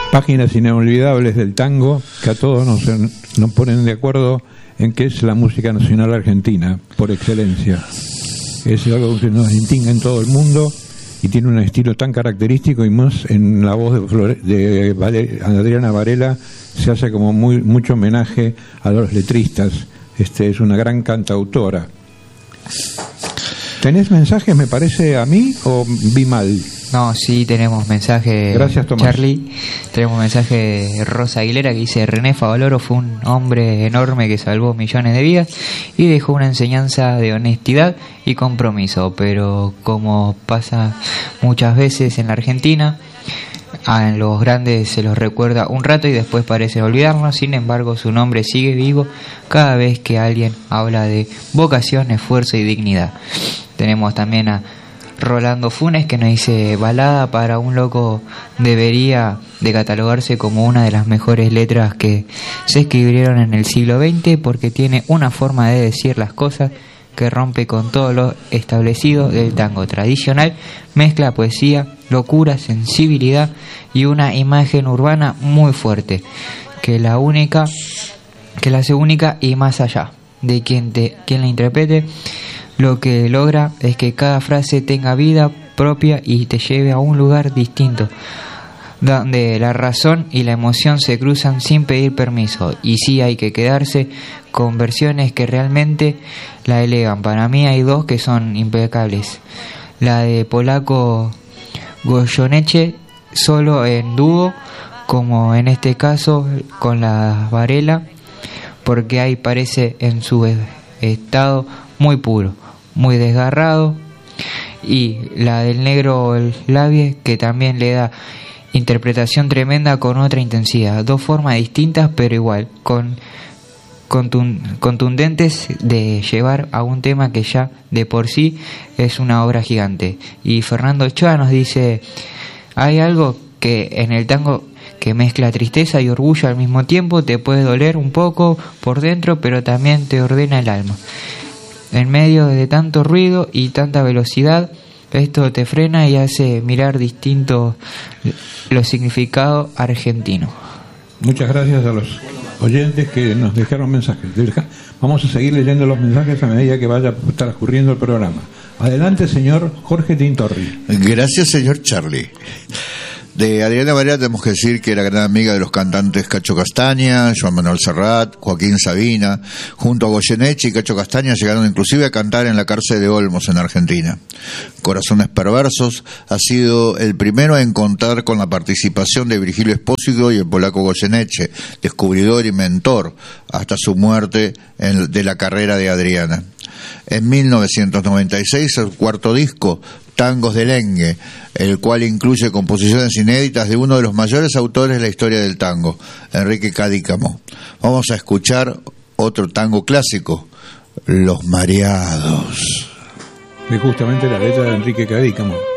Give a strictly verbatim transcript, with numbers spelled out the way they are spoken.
Páginas inolvidables del tango que a todos nos, nos ponen de acuerdo en que es la música nacional argentina, por excelencia. Es algo que nos distingue en todo el mundo y tiene un estilo tan característico, y más en la voz de, Flore, de Vale, Adriana Varela se hace como muy mucho homenaje a los letristas. Este, es una gran cantautora. ¿Tenés mensajes, me parece, a mí, o vi mal? No, sí, tenemos mensaje. Gracias, Tomás. Charlie. Tenemos mensaje de Rosa Aguilera que dice: René Favaloro fue un hombre enorme que salvó millones de vidas y dejó una enseñanza de honestidad y compromiso, pero como pasa muchas veces en la Argentina, a los grandes se los recuerda un rato y después parecen olvidarnos. Sin embargo, su nombre sigue vivo cada vez que alguien habla de vocación, esfuerzo y dignidad. Tenemos también a Rolando Funes que nos dice: balada para un loco debería de catalogarse como una de las mejores letras que se escribieron en el siglo veinte, porque tiene una forma de decir las cosas que rompe con todo lo establecido del tango tradicional, mezcla poesía, locura, sensibilidad y una imagen urbana muy fuerte, que la única que la hace única y más allá de quien te quien la interprete. Lo que logra es que cada frase tenga vida propia y te lleve a un lugar distinto, donde la razón y la emoción se cruzan sin pedir permiso. Y sí hay que quedarse con versiones que realmente la elevan. Para mí hay dos que son impecables. La de Polaco Goyeneche, solo en dúo, como en este caso con la Varela, porque ahí parece en su estado muy puro, muy desgarrado. Y la del Negro Labie, que también le da interpretación tremenda con otra intensidad, dos formas distintas pero igual, con contundentes de llevar a un tema que ya de por sí es una obra gigante. Y Fernando Ochoa nos dice: hay algo que en el tango que mezcla tristeza y orgullo al mismo tiempo, te puede doler un poco por dentro, pero también te ordena el alma. En medio de tanto ruido y tanta velocidad, esto te frena y hace mirar distinto los significados argentinos. Muchas gracias a los oyentes que nos dejaron mensajes. Vamos a seguir leyendo los mensajes a medida que vaya a estar ocurriendo el programa. Adelante, señor Jorge Tintorri. Gracias, señor Charlie. De Adriana Varela tenemos que decir que era gran amiga de los cantantes Cacho Castaña, Joan Manuel Serrat, Joaquín Sabina. Junto a Goyeneche y Cacho Castaña llegaron inclusive a cantar en la cárcel de Olmos, en Argentina. Corazones Perversos ha sido el primero en contar con la participación de Virgilio Espósito y el polaco Goyeneche, descubridor y mentor hasta su muerte en, de la carrera de Adriana. En mil novecientos noventa y seis, el cuarto disco, Tangos de Lengue, el cual incluye composiciones inéditas de uno de los mayores autores de la historia del tango, Enrique Cadícamo. Vamos a escuchar otro tango clásico, Los Mareados. Es justamente la letra de Enrique Cadícamo.